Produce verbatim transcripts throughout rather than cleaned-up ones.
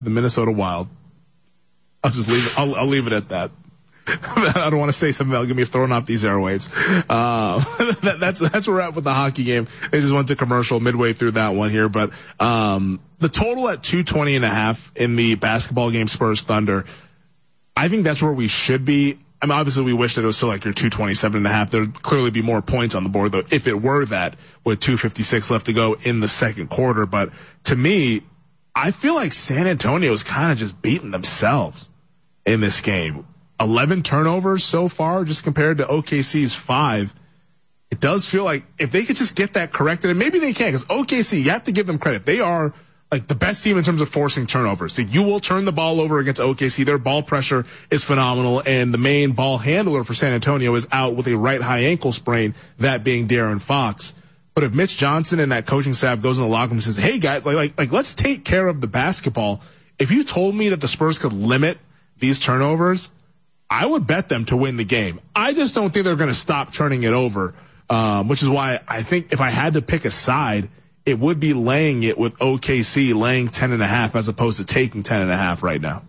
the Minnesota Wild. I'll just leave it. I'll, I'll leave it at that. I don't want to say something that'll get me thrown off these airwaves. Uh, that, that's, that's where we're at with the hockey game. They just went to commercial midway through that one here, but, um, the total at two twenty and a half in the basketball game Spurs Thunder, I think that's where we should be. I mean, obviously we wish that it was still like your two twenty-seven and a half. There'd clearly be more points on the board though, if it were that with two fifty-six left to go in the second quarter. But to me, I feel like San Antonio is kind of just beating themselves in this game. eleven turnovers so far, just compared to O K C's five. It does feel like if they could just get that corrected, and maybe they can, because O K C, you have to give them credit. They are like the best team in terms of forcing turnovers. So you will turn the ball over against O K C. Their ball pressure is phenomenal, and the main ball handler for San Antonio is out with a right high ankle sprain, that being De'Aaron Fox. But if Mitch Johnson and that coaching staff goes in the locker room and says, hey guys, like, like, like, let's take care of the basketball. If you told me that the Spurs could limit these turnovers, I would bet them to win the game. I just don't think they're going to stop turning it over, um, which is why I think if I had to pick a side, it would be laying it with O K C, laying ten and a half as opposed to taking ten and a half right now.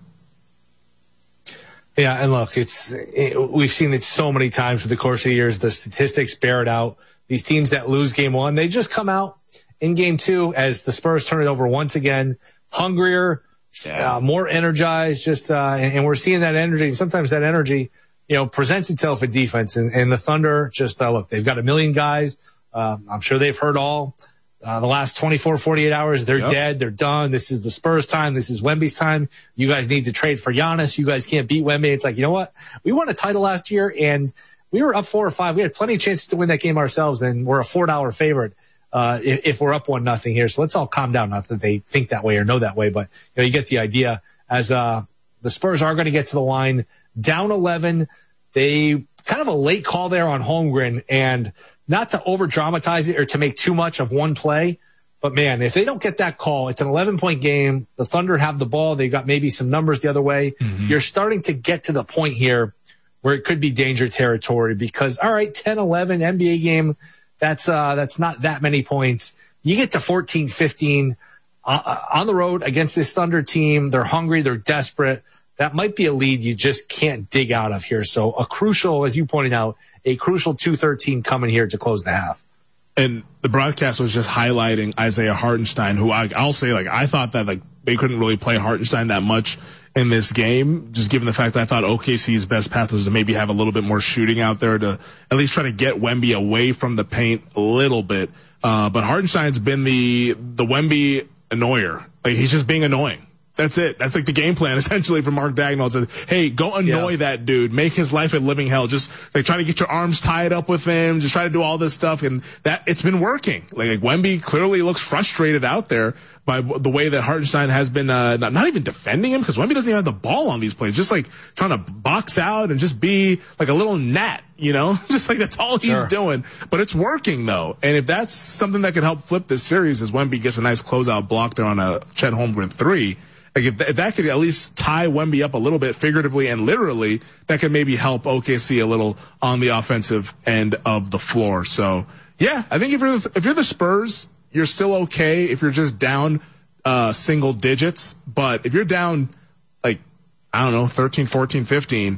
Yeah, and look, it's it, we've seen it so many times through the course of the years. The statistics bear it out. These teams that lose game one, they just come out in game two as the Spurs turn it over once again, hungrier, yeah. uh, more energized, just uh, and, and we're seeing that energy. And sometimes that energy, you know, presents itself in defense. And, and the Thunder just uh, look, they've got a million guys. Uh, I'm sure they've heard all. Uh, the last twenty-four, forty-eight hours, they're yep. dead. They're done. This is the Spurs time. This is Wemby's time. You guys need to trade for Giannis. You guys can't beat Wemby. It's like, you know what? We won a title last year, and we were up four or five. We had plenty of chances to win that game ourselves, and we're a four dollar favorite uh, if, if we're up one nothing here. So let's all calm down. Not that they think that way or know that way, but you know, you get the idea. As uh, the Spurs are going to get to the line down eleven, they kind of a late call there on Holmgren, and not to over dramatize it or to make too much of one play, but man, if they don't get that call, it's an eleven point game. The Thunder have the ball. They got maybe some numbers the other way. Mm-hmm. You're starting to get to the point here where it could be danger territory because, all right, ten eleven N B A game, that's, uh, that's not that many points. You get to fourteen fifteen uh, on the road against this Thunder team. They're hungry. They're desperate. That might be a lead you just can't dig out of here. So a crucial, as you pointed out, a crucial two thirteen coming here to close the half. And the broadcast was just highlighting Isaiah Hartenstein, who I, I'll say, like, I thought that, like, they couldn't really play Hartenstein that much in this game, just given the fact that I thought O K C's best path was to maybe have a little bit more shooting out there to at least try to get Wemby away from the paint a little bit. Uh, but Hartenstein's been the, the Wemby annoyer. Like, he's just being annoying. That's it. That's like the game plan essentially for Mark Dagnall. It says, hey, go annoy yeah. that dude. Make his life a living hell. Just like try to get your arms tied up with him. Just try to do all this stuff. And that it's been working. Like, like Wemby clearly looks frustrated out there by the way that Hartenstein has been, uh, not, not even defending him because Wemby doesn't even have the ball on these plays. Just like trying to box out and just be like a little gnat, you know, just like that's all he's sure. doing. But it's working though. And if that's something that could help flip this series is Wemby gets a nice closeout block there on a Chet Holmgren three. Like if, if that could at least tie Wemby up a little bit figuratively and literally, that could maybe help O K C a little on the offensive end of the floor. So yeah, I think if you're the, if you're the Spurs, you're still okay if you're just down uh single digits. But if you're down like I don't know thirteen, fourteen, fifteen,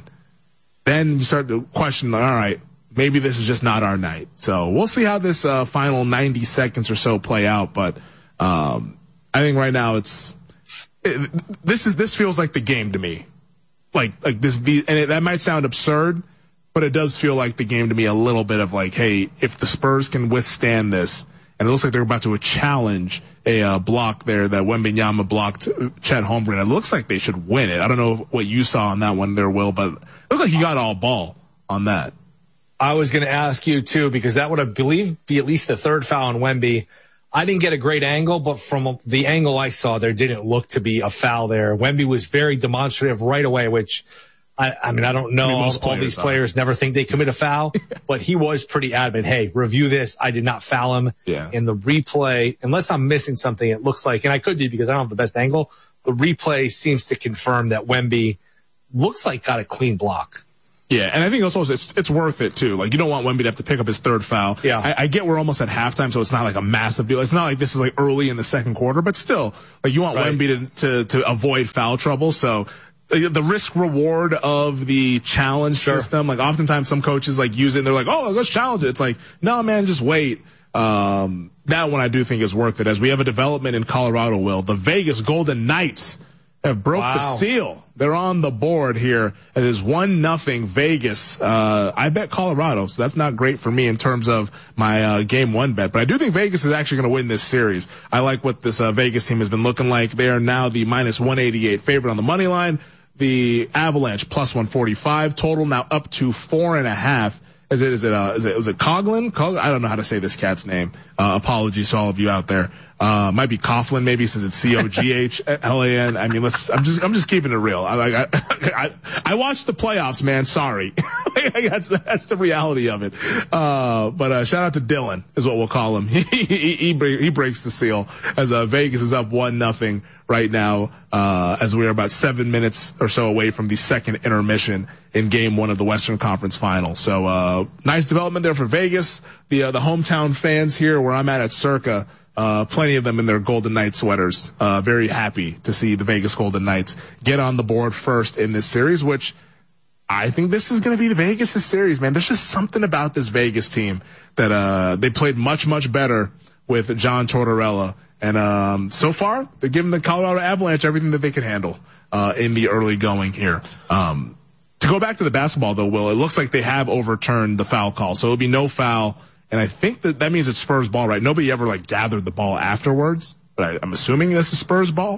then you start to question. All right, maybe this is just not our night. So we'll see how this uh, final ninety seconds or so play out. But um I think right now it's. It, this is this feels like the game to me, like like this. The, and it, that might sound absurd, but it does feel like the game to me a little bit of like, hey, if the Spurs can withstand this, and it looks like they're about to challenge a uh, block there that Wembanyama blocked Chet Holmgren. It looks like they should win it. I don't know what you saw on that one there, Will, but it looked like he got all ball on that. I was going to ask you too because that would, I believe, be at least the third foul on Wemby. I didn't get a great angle, but from the angle I saw, there didn't look to be a foul there. Wemby was very demonstrative right away, which, I, I mean, I don't know. I mean, all, all these players are. Never think they commit a foul, but he was pretty adamant. Hey, review this. I did not foul him. Yeah. In the replay, unless I'm missing something, it looks like, and I could be because I don't have the best angle, the replay seems to confirm that Wemby looks like got a clean block. Yeah, and I think also it's it's worth it too. Like, you don't want Wemby to have to pick up his third foul. Yeah. I, I get we're almost at halftime, so it's not like a massive deal. It's not like this is like early in the second quarter, but still, like, you want right. Wemby to, to to avoid foul trouble. So the risk reward of the challenge sure. system, like, oftentimes some coaches like use it and they're like, oh, let's challenge it. It's like, no, man, just wait. Um, that one I do think is worth it, as we have a development in Colorado, Will. The Vegas Golden Knights have broke wow. the seal. They're on the board here. It is one nothing Vegas. Uh, I bet Colorado, so that's not great for me in terms of my uh, game one bet. But I do think Vegas is actually going to win this series. I like what this uh, Vegas team has been looking like. They are now the minus one eighty-eight favorite on the money line. The Avalanche plus one forty-five. Total now up to four and a half. Is it, is it, uh, is it, is it Coughlin? Coughlin? I don't know how to say this cat's name. Uh, apologies to all of you out there. Uh, might be Coughlin, maybe, since it's C O G H L A N. I mean, let's, I'm just, I'm just keeping it real. I, I, I, I watched the playoffs, man. Sorry. that's, that's the reality of it. Uh, but, uh, shout out to Dylan is what we'll call him. He, he, he, he breaks the seal as, uh, Vegas is up one nothing right now, uh, as we're about seven minutes or so away from the second intermission in game one of the Western Conference Final. So, uh, nice development there for Vegas. The, uh, the hometown fans here where I'm at at Circa, Uh, plenty of them in their Golden Knights sweaters. Uh, very happy to see the Vegas Golden Knights get on the board first in this series, which I think this is going to be the Vegas' series, man. There's just something about this Vegas team that, uh, they played much, much better with John Tortorella. And, um, so far, they're giving the Colorado Avalanche everything that they can handle, uh, in the early going here. Um, to go back to the basketball though, Will, it looks like they have overturned the foul call. So it'll be no foul. And I think that that means it's Spurs ball, right? Nobody ever like gathered the ball afterwards, but I, I'm assuming this is Spurs ball.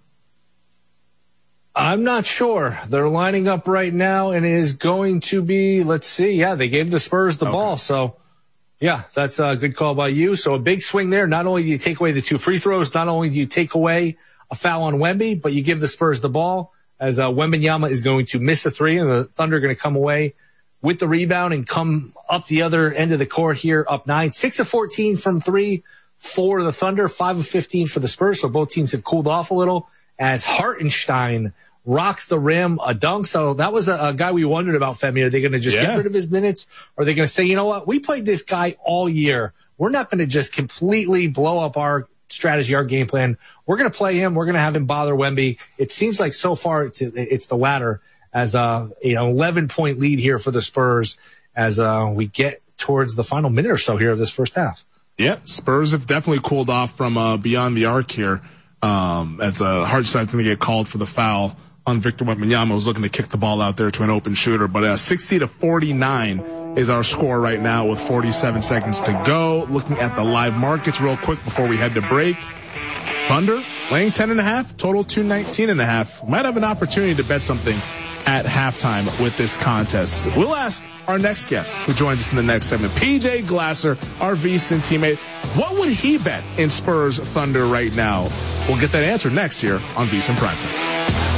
I'm not sure. They're lining up right now, and it is going to be, let's see. Yeah, they gave the Spurs the okay. ball. So, yeah, that's a good call by you. So a big swing there. Not only do you take away the two free throws, not only do you take away a foul on Wemby, but you give the Spurs the ball, as uh, Wembanyama is going to miss a three, and the Thunder are going to come away with the rebound and come up the other end of the court here, up nine. six of fourteen from three for the Thunder, five of fifteen for the Spurs. So both teams have cooled off a little as Hartenstein rocks the rim, a dunk. So that was a, a guy we wondered about, Femi. Are they going to just yeah. get rid of his minutes? Or are they going to say, you know what? We played this guy all year. We're not going to just completely blow up our strategy, our game plan. We're going to play him. We're going to have him bother Wemby. It seems like so far it's, it's the latter, as a you know eleven point lead here for the Spurs as uh, we get towards the final minute or so here of this first half. Yeah, Spurs have definitely cooled off from uh, beyond the arc here, um, as uh, Hartenstein's going to get called for the foul on Victor Wembanyama, was looking to kick the ball out there to an open shooter. But uh, sixty to forty-nine is our score right now with forty-seven seconds to go. Looking at the live markets real quick before we head to break. Thunder laying ten and a half, total two nineteen and a half. Might have an opportunity to bet something at halftime with this contest. We'll ask our next guest, who joins us in the next segment, P J Glasser, our VSiN teammate. What would he bet in Spurs Thunder right now? We'll get that answer next here on VSiN Primetime.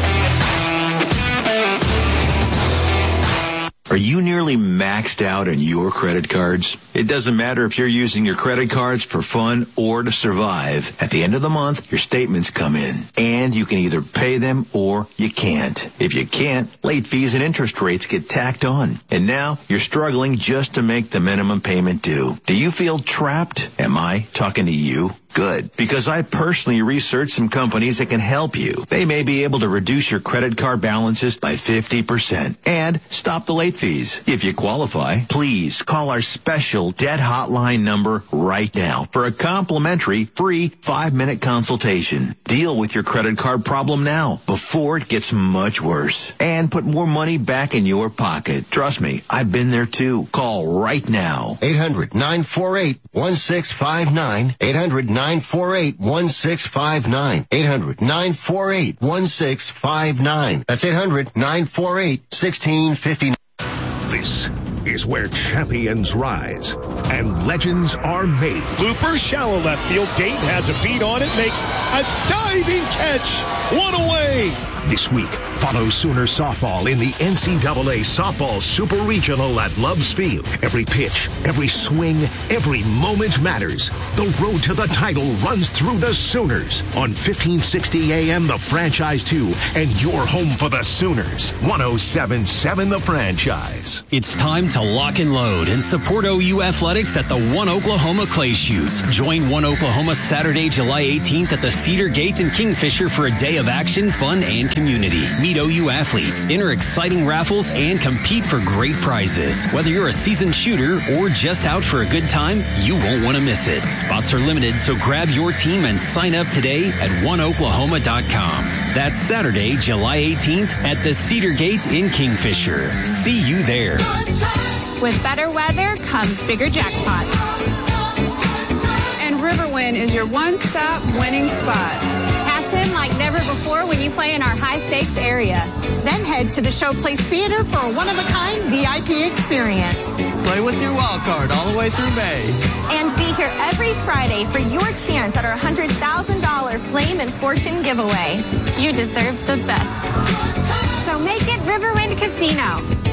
Are you nearly maxed out on your credit cards? It doesn't matter if you're using your credit cards for fun or to survive. At the end of the month, your statements come in, and you can either pay them or you can't. If you can't, late fees and interest rates get tacked on. And now you're struggling just to make the minimum payment due. Do you feel trapped? Am I talking to you? Good, because I personally researched some companies that can help you. They may be able to reduce your credit card balances by fifty percent and stop the late fees. If you qualify, please call our special debt hotline number right now for a complimentary free five-minute consultation. Deal with your credit card problem now before it gets much worse and put more money back in your pocket. Trust me, I've been there too. Call right now. eight hundred nine four eight one six five nine. eight hundred nine four eight one six five nine. eight hundred nine four eight one six five nine. That's eight hundred nine four eight one six five nine. This is where champions rise and legends are made. Looper, shallow left field. Dayton has a beat on it, makes a diving catch. One away. This week, follow Sooner softball in the N C double A Softball Super Regional at Love's Field. Every pitch, every swing, every moment matters. The road to the title runs through the Sooners on fifteen sixty A M The Franchise two and your home for the Sooners. one oh seven point seven The Franchise. It's time to lock and load and support O U Athletics at the One Oklahoma Clay Shoot. Join One Oklahoma Saturday, July eighteenth at the Cedar Gate in Kingfisher for a day of action, fun, and community. Meet O U athletes, enter exciting raffles, and compete for great prizes. Whether you're a seasoned shooter or just out for a good time, you won't want to miss it. Spots are limited, so grab your team and sign up today at one oklahoma dot com. That's Saturday, July eighteenth at the Cedar Gate in Kingfisher. See you there. With better weather comes bigger jackpots. And Riverwind is your one-stop winning spot. Cash in like never before when you play in our high-stakes area. Then head to the Showplace Theater for a one-of-a-kind V I P experience. Play with your wild card all the way through May. And be here every Friday for your chance at our one hundred thousand dollars Flame and Fortune giveaway. You deserve the best. So make it Riverwind Casino.